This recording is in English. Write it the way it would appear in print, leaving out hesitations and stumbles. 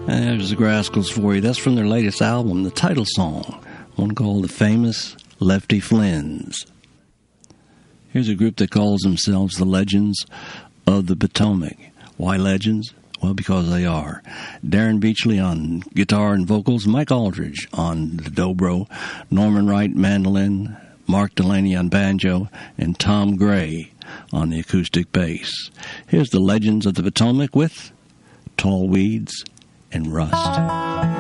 And there's the Rascals for you. That's from their latest album, the title song, one called The Famous Lefty Flynn's. Here's a group that calls themselves the Legends of the Potomac. Why legends? Well, because they are. Darren Beachley on guitar and vocals, Mike Aldridge on the dobro, Norman Wright mandolin, Mark Delaney on banjo, and Tom Gray on the acoustic bass. Here's the Legends of the Potomac with Tall Weeds and Rust.